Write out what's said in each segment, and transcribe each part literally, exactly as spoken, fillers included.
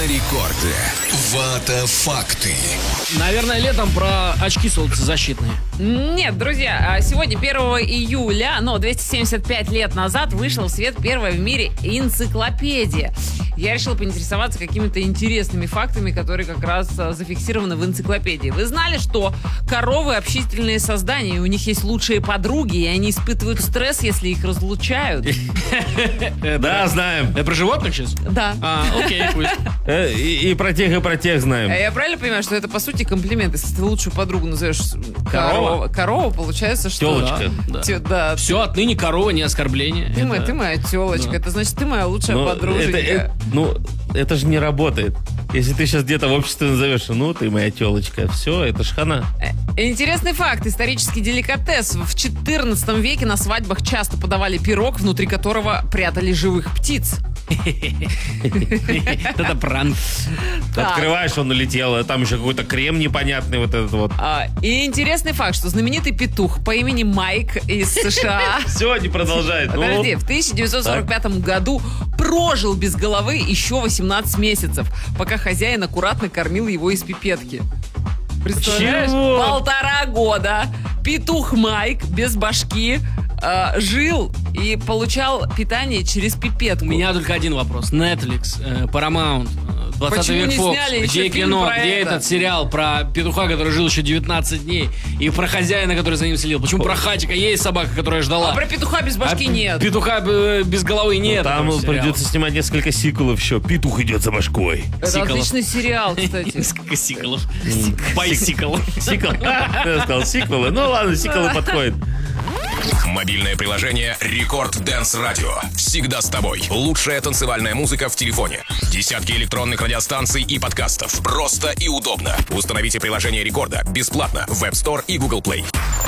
Рекорды. Вата-факты. Наверное, летом про очки солнцезащитные. Нет, друзья, сегодня первого июля, но двести семьдесят пять лет назад вышла в свет первая в мире энциклопедия. Я решила поинтересоваться какими-то интересными фактами, которые как раз зафиксированы в энциклопедии. Вы знали, что коровы общительные создания, и у них есть лучшие подруги, и они испытывают стресс, если их разлучают? Да, знаем. Это про животных сейчас? Да. А, окей, пусть. Э, И и про тех, и про тех знаем. А я правильно понимаю, что это по сути комплимент? Если ты лучшую подругу назовешь корова, корова, получается, что... Телочка. Да. Те- да. Все, отныне корова, не оскорбление. Ты, моя, Это- ты моя телочка, Да. это значит, ты моя лучшая Ну, подруженька. это, э, ну, это же не работает. Если ты сейчас где-то в обществе назовешь, ну, ты моя телочка, все, это ж хана. Интересный факт. Исторический деликатес. В четырнадцатом веке на свадьбах часто подавали пирог, внутри которого прятали живых птиц. Это пранк. Так. Открываешь, он улетел, а там еще какой-то крем непонятный вот этот вот. А, и интересный факт, что знаменитый петух по имени Майк из США... Все, не продолжает. Ну, Подожди, в тысяча девятьсот сорок пятом году прожил без головы еще восемнадцать месяцев, пока хозяин аккуратно кормил его из пипетки. Представляешь? Чего? Полтора года петух Майк без башки э, жил и получал питание через пипетку. У меня только один вопрос. Netflix, э, Paramount, э, двадцатый Почему век не Fox, сняли еще где фильм кино, про где это? этот сериал про петуха, который жил еще девятнадцать дней, и про хозяина, который за ним следил? Почему про хатика есть собака, которая ждала? А про петуха без башки А нет. Петуха э, без головы нет. там этого сериала. придется снимать несколько сиквелов еще. Петух идет за башкой. Это сиквелов. отличный сериал, кстати. Несколько сиквелов. Байсикл. Сиквел. Я сказал сиквелы. Ну ладно, сиквелы подходят. Мобильное приложение Рекорд Дэнс Радио. Всегда с тобой. Лучшая танцевальная музыка в телефоне. Десятки электронных радиостанций и подкастов. Просто и удобно. Установите приложение Рекорда бесплатно в App Store и Google Play.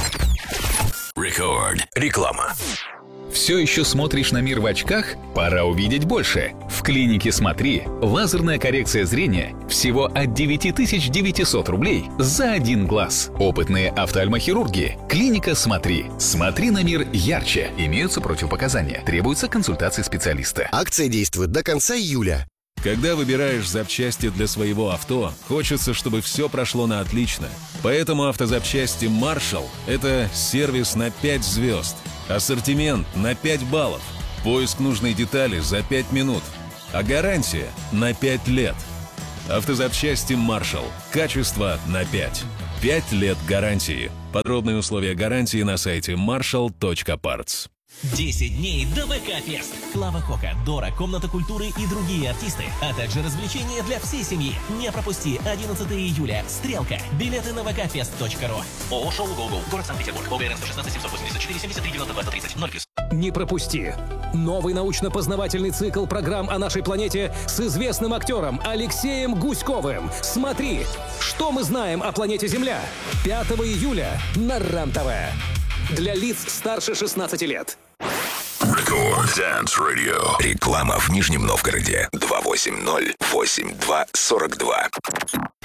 Рекорд. Реклама. Все еще смотришь на мир в очках? Пора увидеть больше. В клинике «Смотри» лазерная коррекция зрения всего от девять тысяч девятьсот рублей за один глаз. Опытные офтальмохирурги. Клиника «Смотри». Смотри на мир ярче. Имеются противопоказания. Требуется консультация специалиста. Акция действует до конца июля. Когда выбираешь запчасти для своего авто, хочется, чтобы все прошло на отлично. Поэтому автозапчасти Marshall – это сервис на пять звезд. Ассортимент на пять баллов. Поиск нужной детали за пять минут. А гарантия на пять лет. Автозапчасти Marshall. Качество на пять. пять лет гарантии. Подробные условия гарантии на сайте маршалл точка партс. десять дней до ВК-фест. Клава Кока, Дора, Комната культуры и другие артисты, а также развлечения для всей семьи. Не пропусти одиннадцатого июля. Стрелка. Билеты на вкфест точка ру. ООО «Шоу Гоу-Гоу». Город Санкт-Петербург. ОГРН сто шестнадцать семьсот восемьдесят четыре семьдесят три девяносто два тридцать. ноль плюс. Не пропусти! Новый научно-познавательный цикл программ о нашей планете с известным актером Алексеем Гуськовым. Смотри, что мы знаем о планете Земля. пятого июля на РЕН-ТВ. Для лиц старше шестнадцати лет. Рекорд Dance Radio. Реклама в Нижнем Новгороде. два восемь ноль восемь два сорок два.